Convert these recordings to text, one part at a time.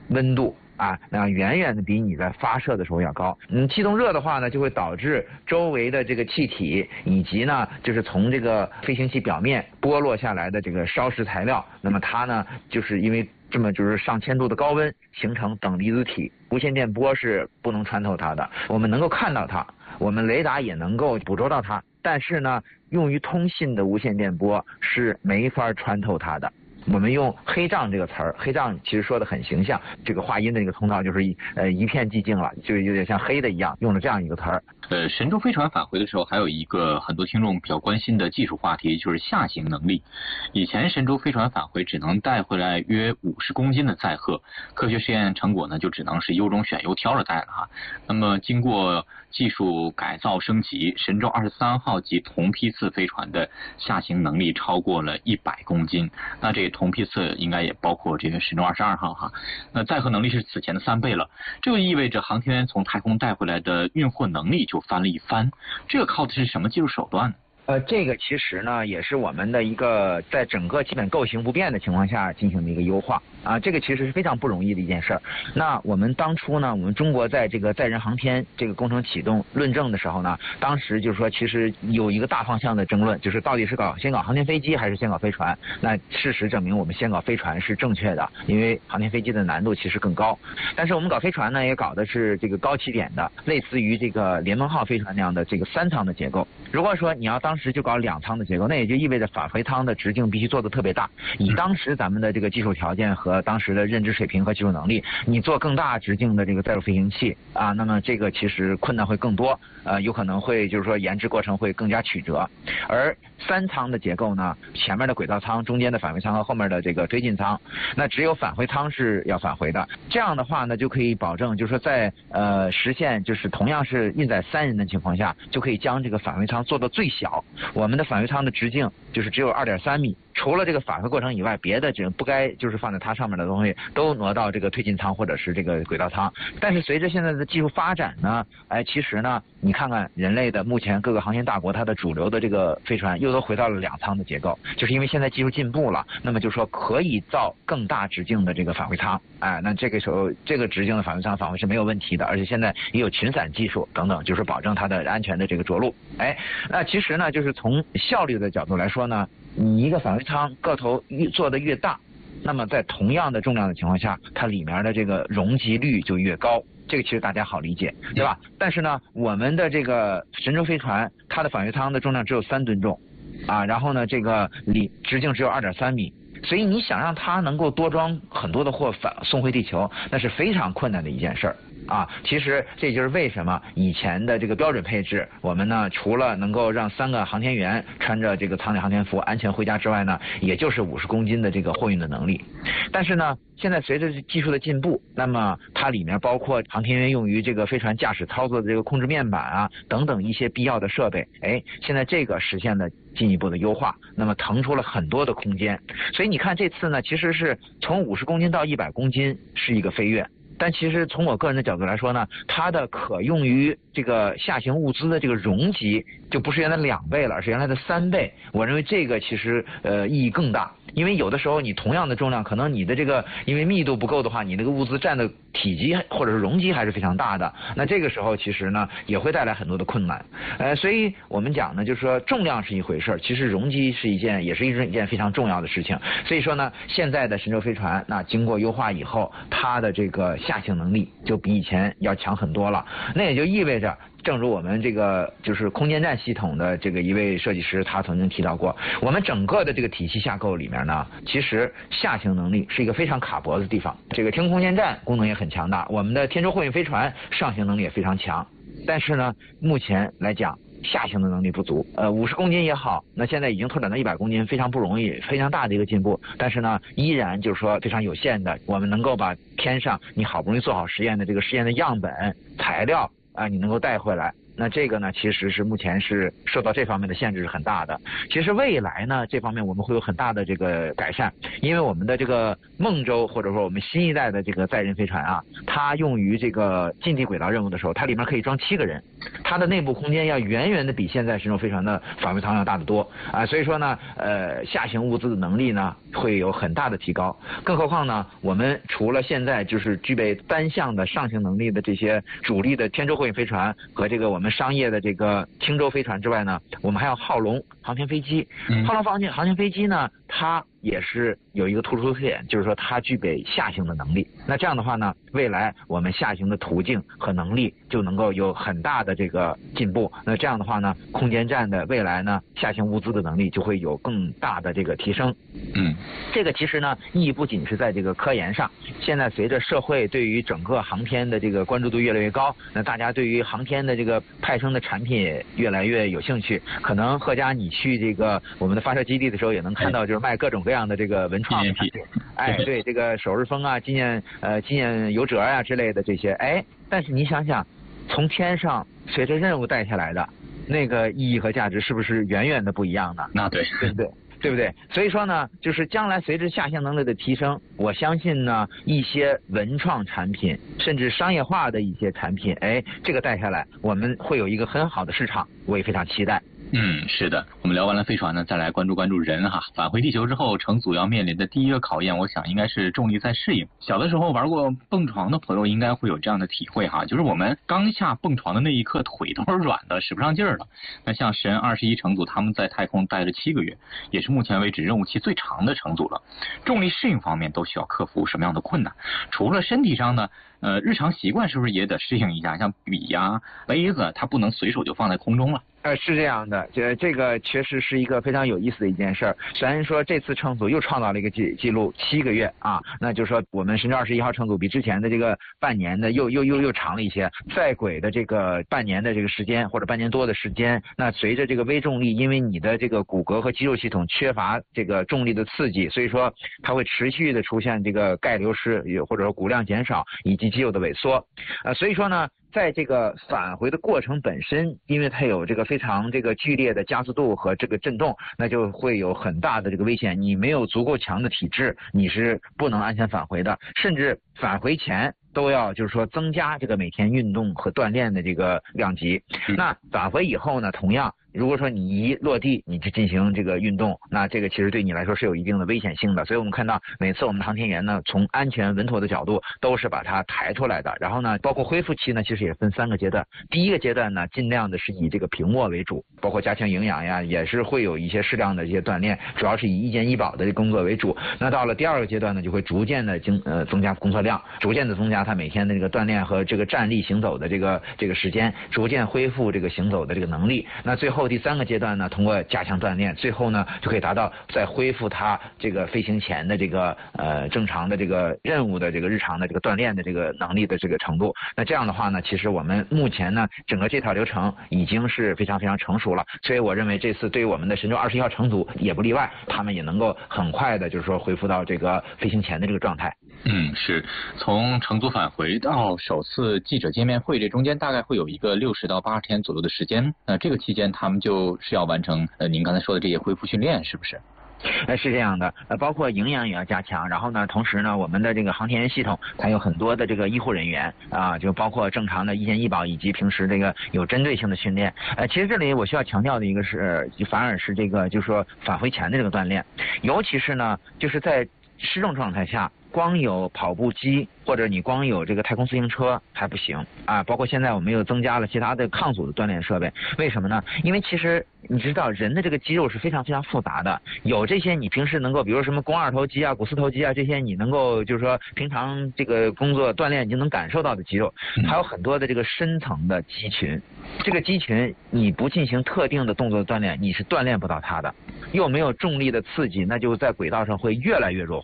温度啊，那远远的比你在发射的时候要高。气动热的话呢，就会导致周围的这个气体以及呢，就是从这个飞行器表面剥落下来的这个烧蚀材料，那么它呢，就是因为这么就是上千度的高温形成等离子体，无线电波是不能穿透它的，我们能够看到它，我们雷达也能够捕捉到它，但是呢，用于通信的无线电波是没法穿透它的。我们用黑障这个词儿，黑障其实说的很形象，这个话音的这个通道就是一片寂静了，就有点像黑的一样，用了这样一个词儿。 神舟飞船返回的时候，还有一个很多听众比较关心的技术话题，就是下行能力。以前神舟飞船返回只能带回来约50公斤的载荷，科学实验成果呢就只能是优中选优挑着带了哈。那么经过技术改造升级，神舟23号及同批次飞船的下行能力超过了100公斤。那这同批次应该也包括这个神舟22号哈。那载荷能力是此前的3倍了，这就意味着航天员从太空带回来的运货能力就翻了一番。这个靠的是什么技术手段呢？ 这个其实呢也是我们的一个在整个基本构型不变的情况下进行的一个优化啊，这个其实是非常不容易的一件事儿。那我们当初呢，我们中国在这个载人航天这个工程启动论证的时候呢，当时就是说其实有一个大方向的争论，就是到底是先搞航天飞机还是先搞飞船。那事实证明我们先搞飞船是正确的，因为航天飞机的难度其实更高。但是我们搞飞船呢，也搞的是这个高起点的，类似于这个联盟号飞船那样的这个3舱的结构。如果说你要当时就搞2舱的结构，那也就意味着返回舱的直径必须做得特别大。以当时咱们的这个技术条件和当时的认知水平和技术能力，你做更大直径的这个载入飞行器啊，那么这个其实困难会更多，有可能会就是说研制过程会更加曲折。而3舱的结构呢，前面的轨道舱、中间的返回舱和后面的这个推进舱，那只有返回舱是要返回的。这样的话呢，就可以保证就是说在实现就是同样是运载3人的情况下，就可以将这个返回舱做到最小。我们的返回舱的直径就是只有2.3米，除了这个返回过程以外，别的这不该就是放在它上面的东西都挪到这个推进舱或者是这个轨道舱。但是随着现在的技术发展呢，其实呢，你看看人类的目前各个航天大国，它的主流的这个飞船又都回到了2舱的结构，就是因为现在技术进步了，那么就说可以造更大直径的这个返回舱，那这个时候这个直径的返回舱返回是没有问题的，而且现在也有群散技术等等，就是保证它的安全的这个着陆。那其实呢，就是从效率的角度来说呢，你一个返回舱个头做得越大，那么在同样的重量的情况下，它里面的这个容积率就越高。这个其实大家好理解，对吧？但是呢，我们的这个神舟飞船，它的返回舱的重量只有3吨重，然后呢，这个直径只有2.3米，所以你想让它能够多装很多的货送回地球，那是非常困难的一件事儿。其实这就是为什么以前的这个标准配置，我们呢除了能够让3个航天员穿着这个舱内航天服安全回家之外呢，也就是50公斤的这个货运的能力。但是呢，现在随着技术的进步，那么它里面包括航天员用于这个飞船驾驶操作的这个控制面板等等一些必要的设备，现在这个实现了进一步的优化，那么腾出了很多的空间。所以你看这次呢，其实是从50公斤到100公斤是一个飞跃。但其实从我个人的角度来说呢，它的可用于这个下行物资的这个容积就不是原来2倍了，而是原来的3倍。我认为这个其实意义更大，因为有的时候你同样的重量，可能你的这个因为密度不够的话，你那个物资占的体积或者是容积还是非常大的。那这个时候其实呢也会带来很多的困难。所以我们讲呢，就是说重量是一回事，其实容积是也是一件非常重要的事情。所以说呢，现在的神舟飞船那经过优化以后，它的这个下行能力就比以前要强很多了。那也就意味着，正如我们这个就是空间站系统的这个一位设计师他曾经提到过，我们整个的这个体系架构里面呢，其实下行能力是一个非常卡脖子的地方。这个天空空间站功能也很强大，我们的天舟货运飞船上行能力也非常强，但是呢，目前来讲下行的能力不足。50公斤也好，那现在已经拓展到100公斤，非常不容易，非常大的一个进步。但是呢，依然就是说非常有限的，我们能够把天上你好不容易做好实验的这个实验的样本材料你能够带回来， 那这个呢，其实是目前是受到这方面的限制是很大的。其实未来呢，这方面我们会有很大的这个改善，因为我们的这个梦舟或者说我们新一代的这个载人飞船啊，它用于这个近地轨道任务的时候，它里面可以装7个人，它的内部空间要远远的比现在神舟飞船的返回舱要大得多啊，所以说呢，下行物资的能力呢会有很大的提高。更何况呢，我们除了现在就是具备单向的上行能力的这些主力的天舟货运飞船和这个我们商业的这个轻舟飞船之外呢，我们还有浩龙航天飞机。浩龙航天飞机呢，它也是有一个突出特点，就是说它具备下行的能力。那这样的话呢，未来我们下行的途径和能力就能够有很大的这个进步。那这样的话呢，空间站的未来呢，下行物资的能力就会有更大的这个提升。这个其实呢，意义不仅是在这个科研上。现在随着社会对于整个航天的这个关注度越来越高，那大家对于航天的这个派生的产品也越来越有兴趣。可能贺佳你去这个我们的发射基地的时候，也能看到就是卖各种各样的这个文创的产品。对，这个首日风啊、纪念游折啊之类的这些。但是你想想，从天上随着任务带下来的那个意义和价值，是不是远远的不一样呢？ 那对不对？所以说呢，就是将来随着下行能力的提升，我相信呢，一些文创产品甚至商业化的一些产品，这个带下来，我们会有一个很好的市场，我也非常期待。 是的，我们聊完了飞船呢，再来关注人哈。返回地球之后，乘组要面临的第一个考验，我想应该是重力再适应。小的时候玩过蹦床的朋友应该会有这样的体会哈，就是我们刚下蹦床的那一刻，腿都是软的，使不上劲儿了。那像神21乘组，他们在太空待了7个月，也是目前为止任务期最长的乘组了。重力适应方面都需要克服什么样的困难？除了身体上呢，日常习惯是不是也得适应一下？像笔呀、杯子，它不能随手就放在空中了。 是这样的，这个确实是一个非常有意思的一件事儿。虽然说这次乘组又创造了一个记录，7个月啊，那就是说我们神舟21号乘组比之前的这个半年的又长了一些，在轨的这个半年的这个时间或者半年多的时间，那随着这个微重力，因为你的这个骨骼和肌肉系统缺乏这个重力的刺激，所以说它会持续的出现这个钙流失，或者说骨量减少以及肌肉的萎缩，所以说呢，在这个返回的过程本身，因为它有这个非常这个剧烈的加速度和这个震动，那就会有很大的这个危险。你没有足够强的体质，你是不能安全返回的，甚至返回前都要就是说增加这个每天运动和锻炼的这个量级。那返回以后呢，同样如果说你一落地你就进行这个运动，那这个其实对你来说是有一定的危险性的。所以我们看到每次我们航天员呢，从安全稳妥的角度都是把它抬出来的。然后呢，包括恢复期呢，其实也分3个阶段。第一个阶段呢，尽量的是以这个平卧为主，包括加强营养呀，也是会有一些适量的一些锻炼，主要是以医健医保的工作为主。那到了第2个阶段呢，就会逐渐的增加工作量，逐渐的增加他每天的这个锻炼和这个站立行走的这个时间，逐渐恢复这个行走的这个能力。那最后第3个阶段呢，通过加强锻炼，最后呢就可以达到在恢复他这个飞行前的这个正常的这个任务的这个日常的这个锻炼的这个能力的这个程度。那这样的话呢，其实我们目前呢整个这套流程已经是非常非常成熟了，所以我认为这次对于我们的神舟21号乘组也不例外，他们也能够很快的就是说恢复到这个飞行前的这个状态。 是从乘组返回到首次记者见面会，这中间大概会有一个60到80天左右的时间。那这个期间他们就是要完成您刚才说的这些恢复训练，是不是？ 是这样的，包括营养也要加强，然后呢，同时呢，我们的这个航天员系统还有很多的这个医护人员啊，就包括正常的医健医保以及平时这个有针对性的训练。其实这里我需要强调的一个是，反而是这个就是说返回前的这个锻炼，尤其是呢，就是在失重状态下，光有跑步机或者你光有这个太空自行车还不行啊，包括现在我们又增加了其他的抗阻的锻炼设备。为什么呢？因为其实你知道人的这个肌肉是非常非常复杂的，有这些你平时能够比如什么肱二头肌啊、股四头肌啊，这些你能够就是说平常这个工作锻炼你就能感受到的肌肉，还有很多的这个深层的肌群，这个肌群你不进行特定的动作锻炼，你是锻炼不到它的，又没有重力的刺激，那就在轨道上会越来越弱化。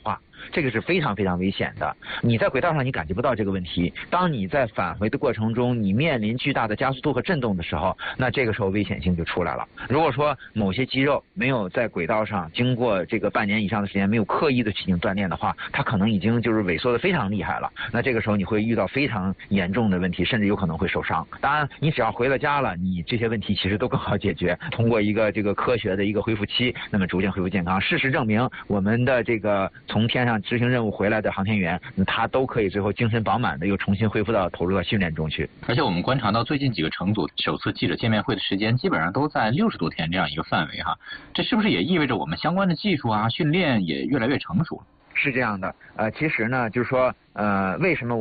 这个是非常非常危险的。你在轨道上你感觉不到这个问题，当你在返回的过程中，你面临巨大的加速度和震动的时候，那这个时候危险性就出来了。如果说某些肌肉没有在轨道上经过这个半年以上的时间，没有刻意的进行锻炼的话，它可能已经就是萎缩的非常厉害了。那这个时候你会遇到非常严重的问题，甚至有可能会受伤。当然，你只要回了家了，你这些问题其实都更好解决。通过一个这个科学的一个恢复期，那么逐渐恢复健康。事实证明，我们的这个从天上执行任务回来的航天员，他都可以最后精神饱满的又重新恢复到投入到训练中去。 而且我们观察到最近几个乘组首次记者见面会的时间，基本上都在60多天这样一个范围哈。这是不是也意味着我们相关的技术啊、训练也越来越成熟了？ 是这样的，其实呢，就是说，为什么